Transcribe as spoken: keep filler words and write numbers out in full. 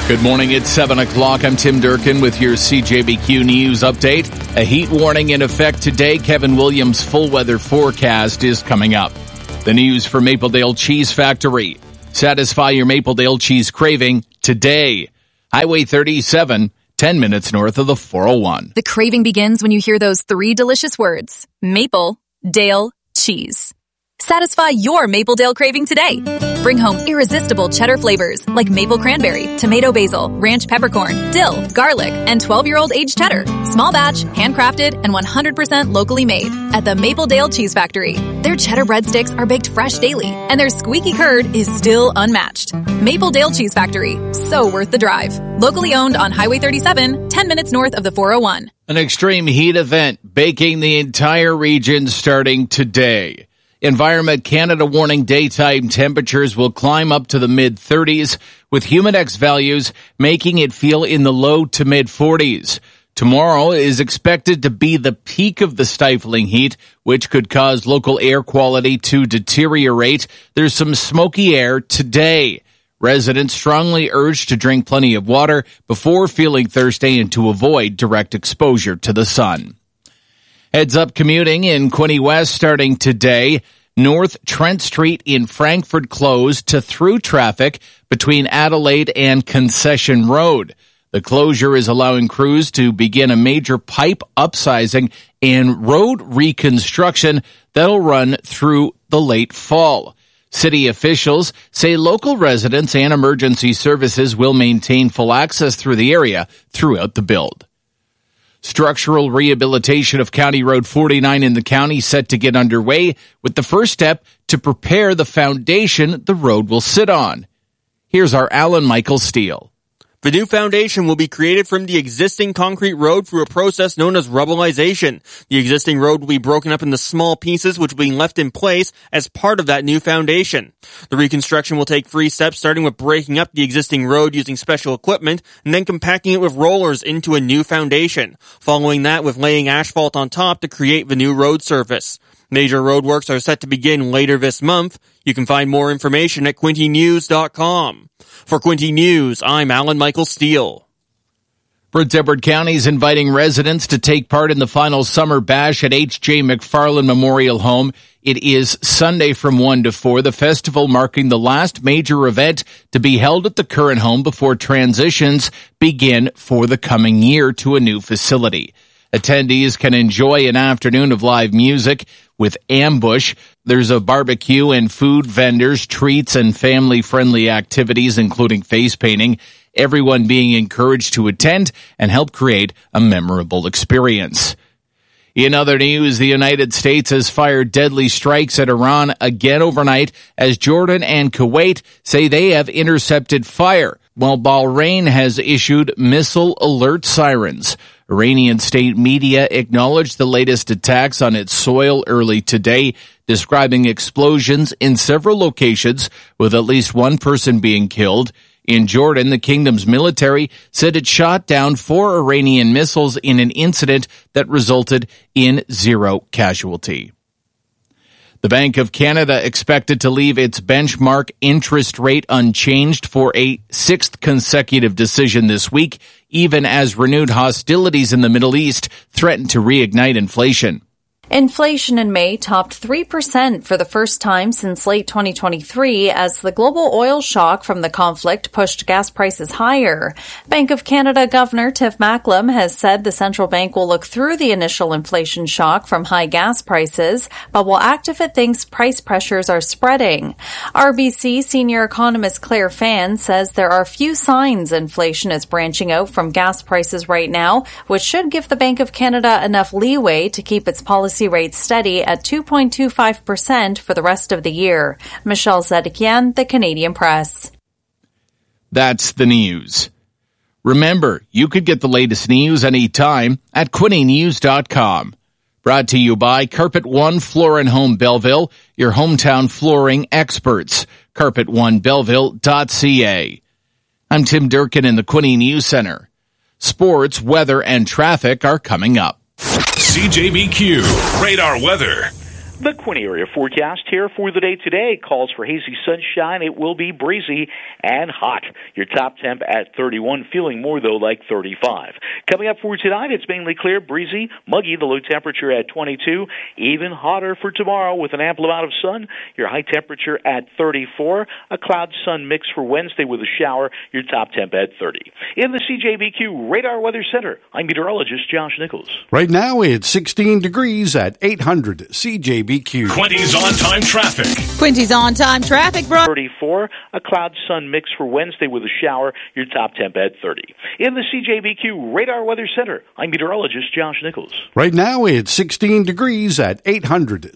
Good morning, it's seven o'clock. I'm Tim Durkin with your C J B Q News Update. A heat warning in effect today. Kevin Williams' full weather forecast is coming up. The news for Mapledale Cheese Factory. Satisfy your Mapledale cheese craving today. Highway thirty-seven, ten minutes north of the four oh one. The craving begins when you hear those three delicious words. Maple Dale Cheese. Satisfy your Mapledale craving today. Bring home irresistible cheddar flavors like maple cranberry, tomato basil, ranch peppercorn, dill, garlic, and twelve-year-old aged cheddar. Small batch, handcrafted, and one hundred percent locally made at the Mapledale Cheese Factory. Their cheddar breadsticks are baked fresh daily, and their squeaky curd is still unmatched. Mapledale Cheese Factory. So worth the drive. Locally owned on Highway thirty-seven, ten minutes north of the four oh one. An extreme heat event baking the entire region starting today. Environment Canada warning daytime temperatures will climb up to the mid-thirties, with Humidex values making it feel in the low to mid-forties. Tomorrow is expected to be the peak of the stifling heat, which could cause local air quality to deteriorate. There's some smoky air today. Residents strongly urged to drink plenty of water before feeling thirsty and to avoid direct exposure to the sun. Heads up commuting in Quinte West starting today. North Trent Street in Frankfort closed to through traffic between Adelaide and Concession Road. The closure is allowing crews to begin a major pipe upsizing and road reconstruction that'll run through the late fall. City officials say local residents and emergency services will maintain full access through the area throughout the build. Structural rehabilitation of County Road forty-nine in the county set to get underway, with the first step to prepare the foundation the road will sit on. Here's our Alan Michael Steele. The new foundation will be created from the existing concrete road through a process known as rubblization. The existing road will be broken up into small pieces which will be left in place as part of that new foundation. The reconstruction will take three steps, starting with breaking up the existing road using special equipment and then compacting it with rollers into a new foundation. Following that, with laying asphalt on top to create the new road surface. Major roadworks are set to begin later this month. You can find more information at quinte news dot com. For Quinte News, I'm Alan Michael Steele. Prince Edward County is inviting residents to take part in the final summer bash at H J McFarland Memorial Home. It is Sunday from one to four, the festival marking the last major event to be held at the current home before transitions begin for the coming year to a new facility. Attendees can enjoy an afternoon of live music with Ambush. There's a barbecue and food vendors, treats, and family-friendly activities, including face painting. Everyone being encouraged to attend and help create a memorable experience. In other news, the United States has fired deadly strikes at Iran again overnight as Jordan and Kuwait say they have intercepted fire, while Bahrain has issued missile alert sirens. Iranian state media acknowledged the latest attacks on its soil early today, describing explosions in several locations with at least one person being killed. In Jordan, the kingdom's military said it shot down four Iranian missiles in an incident that resulted in zero casualty. The Bank of Canada expected to leave its benchmark interest rate unchanged for a sixth consecutive decision this week, even as renewed hostilities in the Middle East threaten to reignite inflation. Inflation in May topped three percent for the first time since late twenty twenty-three as the global oil shock from the conflict pushed gas prices higher. Bank of Canada Governor Tiff Macklem has said the central bank will look through the initial inflation shock from high gas prices, but will act if it thinks price pressures are spreading. R B C senior economist Claire Fan says there are few signs inflation is branching out from gas prices right now, which should give the Bank of Canada enough leeway to keep its policy rate steady at two point two five percent for the rest of the year. Michelle Zedekian, The Canadian Press. That's the news. Remember, you could get the latest news anytime at quinte news dot com. Brought to you by Carpet One Floor and Home Belleville, your hometown flooring experts. carpet one belleville dot c a. I'm Tim Durkin in the Quinte News Center. Sports, weather, and traffic are coming up. C J B Q Radar Weather. The Quinn area forecast here for the day today calls for hazy sunshine. It will be breezy and hot. Your top temp at thirty-one, feeling more, though, like thirty-five. Coming up for tonight, it's mainly clear, breezy, muggy, the low temperature at twenty-two. Even hotter for tomorrow with an ample amount of sun. Your high temperature at thirty-four. A cloud-sun mix for Wednesday with a shower. Your top temp at thirty. In the C J B Q Radar Weather Center, I'm meteorologist Josh Nichols. Right now, it's sixteen degrees at eight hundred C J B Q. Quinty's on-time traffic. Quinty's on-time traffic brought thirty-four, a cloud-sun mix for Wednesday with a shower, your top temp at thirty. In the C J B Q Radar Weather Center, I'm meteorologist Josh Nichols. Right now, it's sixteen degrees at eight hundred